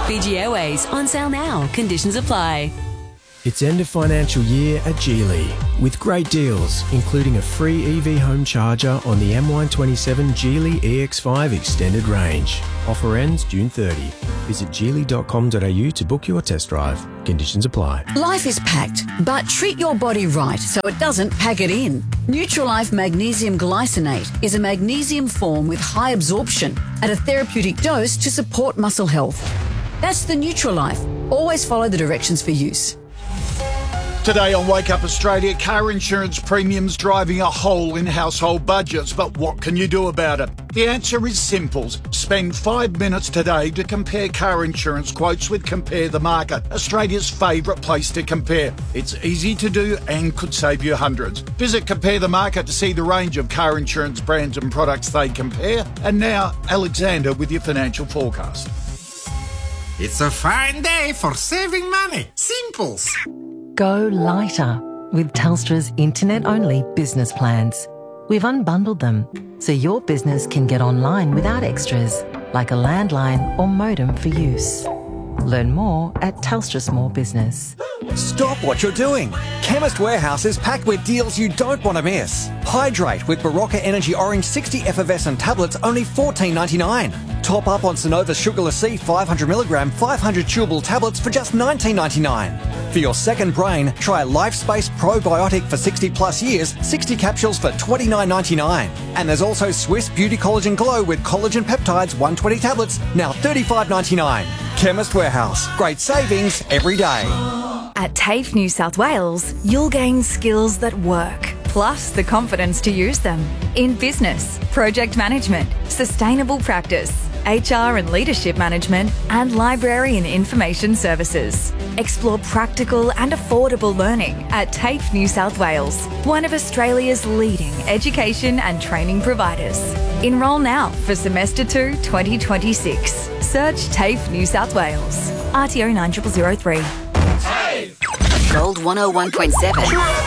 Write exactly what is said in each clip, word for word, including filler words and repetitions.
Fiji Airways, on sale now. Conditions apply. It's end of financial year at Geely, with great deals, including a free E V home charger on the M one twenty-seven Geely E X five Extended Range. Offer ends June thirtieth. Visit geely dot com dot a u to book your test drive. Conditions apply. Life is packed, but treat your body right so it doesn't pack it in. Nutrilife Magnesium Glycinate is a magnesium form with high absorption at a therapeutic dose to support muscle health. That's the Nutrilife. Always follow the directions for use. Today on Wake Up Australia, car insurance premiums driving a hole in household budgets, but what can you do about it? The answer is simple. Spend five minutes today to compare car insurance quotes with Compare the Market, Australia's favourite place to compare. It's easy to do and could save you hundreds. Visit Compare the Market to see the range of car insurance brands and products they compare. And now, Alexander with your financial forecast. It's a fine day for saving money. Simples. Go lighter with Telstra's internet-only business plans. We've unbundled them so your business can get online without extras, like a landline or modem for use. Learn more at Telstra Small Business. Stop what you're doing. Chemist Warehouse is packed with deals you don't want to miss. Hydrate with Barocca Energy Orange sixty effervescent tablets, only fourteen ninety-nine. Top up on Sonova Sugarless C five hundred milligram five hundred chewable tablets for just nineteen ninety-nine. For your second brain, try LifeSpace Probiotic for sixty plus years, sixty capsules for twenty-nine ninety-nine. And there's also Swiss Beauty Collagen Glow with collagen peptides one hundred twenty tablets, now thirty-five ninety-nine. Chemist Warehouse. Great savings every day. At TAFE New South Wales, you'll gain skills that work, plus the confidence to use them in business, project management, sustainable practice, H R and leadership management, and library and information services. Explore practical and affordable learning at TAFE New South Wales, one of Australia's leading education and training providers. Enrol now for Semester two twenty twenty-six. Search TAFE New South Wales. R T O nine zero zero zero three. Gold one oh one point seven.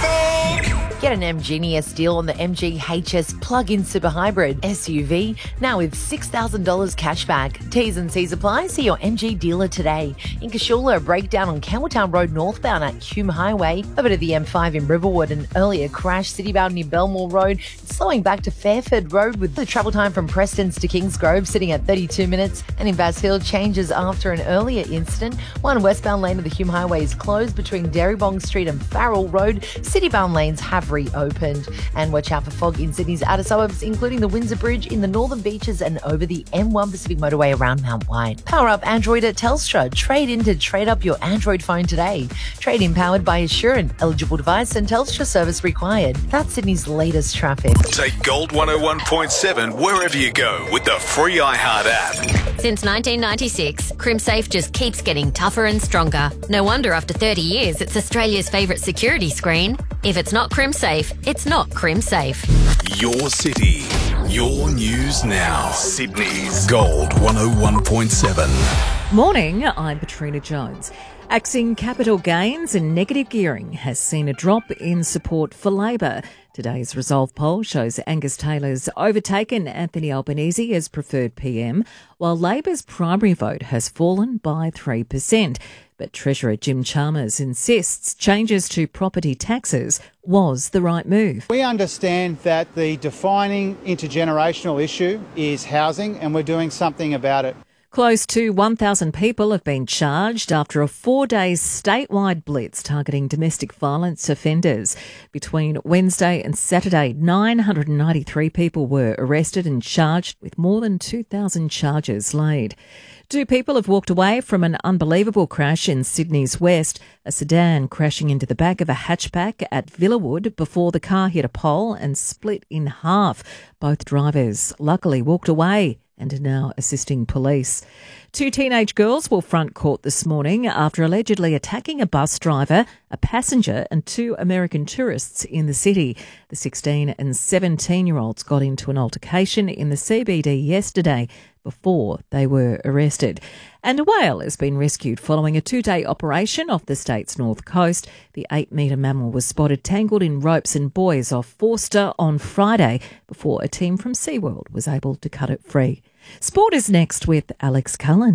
Get an M Genius deal on the M G H S plug-in super hybrid S U V now with six thousand dollars cash back. T's and C's apply. See your M G dealer today. In Cashula, a breakdown on Campbelltown Road northbound at Hume Highway. Over to the M five in Riverwood, an earlier crash citybound near Belmore Road. Slowing back to Fairford Road with the travel time from Prestons to Kingsgrove sitting at thirty-two minutes. And in Bass Hill, changes after an earlier incident. One westbound lane of the Hume Highway is closed between Derrybong Street and Farrell Road. Citybound lanes have reopened. And watch out for fog in Sydney's outer suburbs, including the Windsor Bridge in the northern beaches and over the M one Pacific Motorway around Mount White. Power up Android at Telstra. Trade in to trade up your Android phone today. Trade in powered by Assurant. Eligible device and Telstra service required. That's Sydney's latest traffic. Take Gold one oh one point seven wherever you go with the free iHeart app. Since nineteen ninety-six, CrimSafe just keeps getting tougher and stronger. No wonder after thirty years, it's Australia's favourite security screen. If it's not CrimSafe, it's not CrimSafe. Your city, your news now. Sydney's Gold one oh one point seven. Morning, I'm Patrina Jones. Axing capital gains and negative gearing has seen a drop in support for Labor. Today's Resolve poll shows Angus Taylor's overtaken Anthony Albanese as preferred P M, while Labor's primary vote has fallen by three percent. But Treasurer Jim Chalmers insists changes to property taxes was the right move. We understand that the defining intergenerational issue is housing, and we're doing something about it. Close to one thousand people have been charged after a four-day statewide blitz targeting domestic violence offenders. Between Wednesday and Saturday, nine hundred ninety-three people were arrested and charged, with more than two thousand charges laid. Two people have walked away from an unbelievable crash in Sydney's west, a sedan crashing into the back of a hatchback at Villawood before the car hit a pole and split in half. Both drivers luckily walked away and are now assisting police. Two teenage girls will front court this morning after allegedly attacking a bus driver, a passenger and two American tourists in the city. The sixteen and seventeen-year-olds got into an altercation in the C B D yesterday before they were arrested. And a whale has been rescued following a two-day operation off the state's north coast. The eight-metre mammal was spotted tangled in ropes and buoys off Forster on Friday before a team from SeaWorld was able to cut it free. Sport is next with Alex Cullen.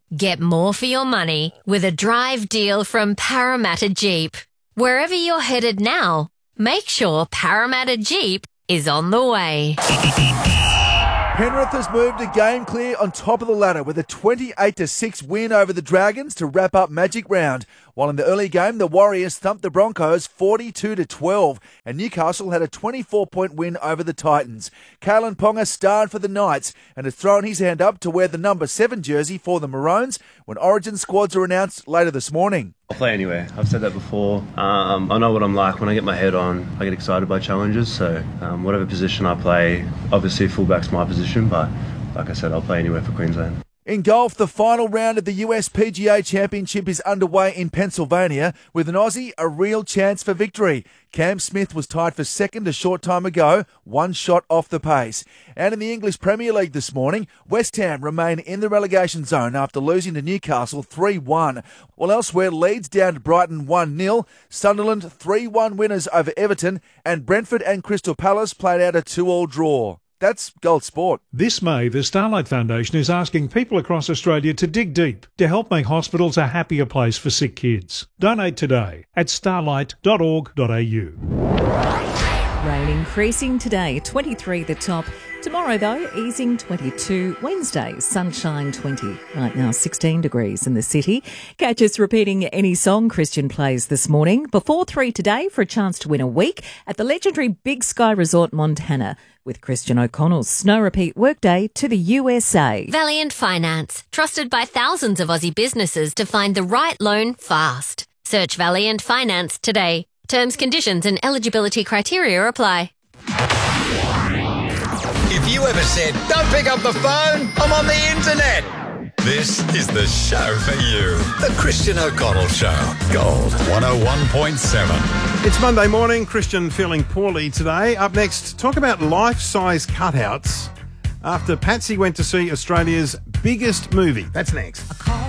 Get more for your money with a drive deal from Parramatta Jeep. Wherever you're headed now, make sure Parramatta Jeep is on the way. Penrith has moved a game clear on top of the ladder with a twenty-eight to six win over the Dragons to wrap up Magic Round. While in the early game, the Warriors thumped the Broncos forty-two to twelve, and Newcastle had a twenty-four point win over the Titans. Kalen Ponga starred for the Knights and has thrown his hand up to wear the number seven jersey for the Maroons when Origin squads are announced later this morning. I'll play anywhere. I've said that before. Um, I know what I'm like. When I get my head on, I get excited by challenges. So um, whatever position I play, obviously fullback's my position, but like I said, I'll play anywhere for Queensland. In golf, the final round of the U S P G A Championship is underway in Pennsylvania with an Aussie a real chance for victory. Cam Smith was tied for second a short time ago, one shot off the pace. And in the English Premier League this morning, West Ham remain in the relegation zone after losing to Newcastle three one. While elsewhere, Leeds down to Brighton one nil, Sunderland three one winners over Everton, and Brentford and Crystal Palace played out a two all draw. That's Gold Sport. This May, the Starlight Foundation is asking people across Australia to dig deep to help make hospitals a happier place for sick kids. Donate today at starlight dot org dot a u. Rain increasing today, twenty-three the top. Tomorrow, though, easing twenty-two. Wednesday, sunshine twenty. Right now, sixteen degrees in the city. Catch us repeating any song Christian plays this morning before three today for a chance to win a week at the legendary Big Sky Resort Montana with Christian O'Connell's Snow Repeat Workday to the U S A. Valiant Finance, trusted by thousands of Aussie businesses to find the right loan fast. Search Valiant Finance today. Terms, conditions and eligibility criteria apply. If you ever said, don't pick up the phone, I'm on the internet, this is the show for you. The Christian O'Connell Show. Gold one oh one point seven. It's Monday morning. Christian feeling poorly today. Up next, talk about life-size cutouts after Patsy went to see Australia's biggest movie. That's next.